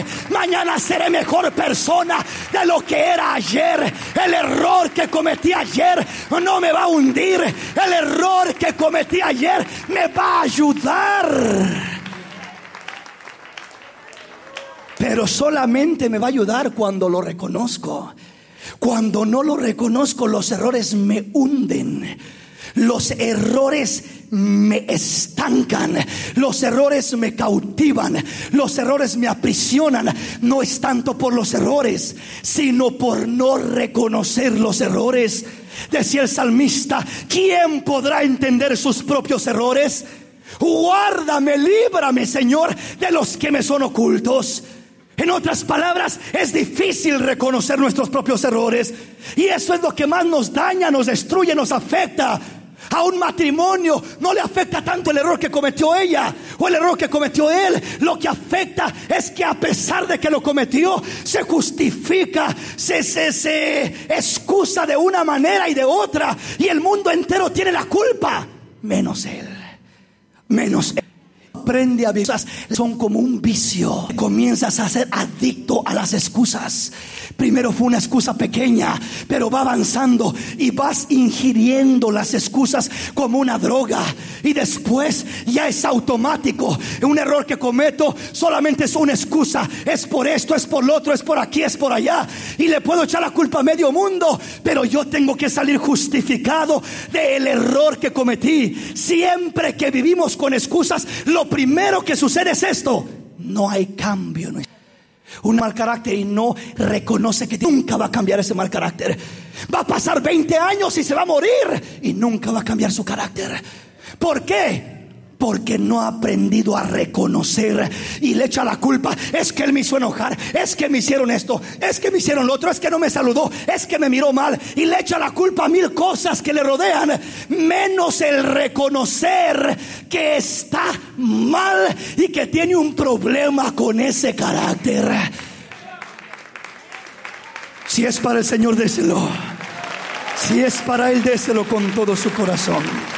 hundirme. Mañana seré mejor persona de lo que era ayer. El error que cometí ayer no me va a hundir. El error que cometí ayer me va a ayudar. Pero solamente me va a ayudar cuando lo reconozco. Cuando no lo reconozco, los errores me hunden. Los errores me estancan. Los errores me cautivan. Los errores me aprisionan. No es tanto por los errores, sino por no reconocer los errores. Decía el salmista: ¿quién podrá entender sus propios errores? Guárdame, líbrame, Señor, de los que me son ocultos. En otras palabras, es difícil reconocer nuestros propios errores. Y eso es lo que más nos daña, nos destruye, nos afecta. A un matrimonio no le afecta tanto el error que cometió ella o el error que cometió él. Lo que afecta es que a pesar de que lo cometió, se justifica, se excusa de una manera y de otra. Y el mundo entero tiene la culpa, menos él. Menos él. Aprende a vivir. Son como un vicio. Comienzas a ser adicto a las excusas. Primero fue una excusa pequeña, pero va avanzando y vas ingiriendo las excusas como una droga. Y después ya es automático. Un error que cometo solamente es una excusa. Es por esto, es por lo otro, es por aquí, es por allá. Y le puedo echar la culpa a medio mundo, pero yo tengo que salir justificado del error que cometí. Siempre que vivimos con excusas, lo primero que sucede es esto: no hay cambio. Un mal carácter y no reconoce que nunca va a cambiar ese mal carácter. Va a pasar 20 años y se va a morir y nunca va a cambiar su carácter. ¿Por qué? Porque no ha aprendido a reconocer y le echa la culpa. Es que él me hizo enojar, es que me hicieron esto, es que me hicieron lo otro, es que no me saludó, es que me miró mal. Y le echa la culpa a 1000 cosas que le rodean, menos el reconocer que está mal y que tiene un problema con ese carácter. Si es para el Señor, déselo. Si es para Él, déselo con todo su corazón.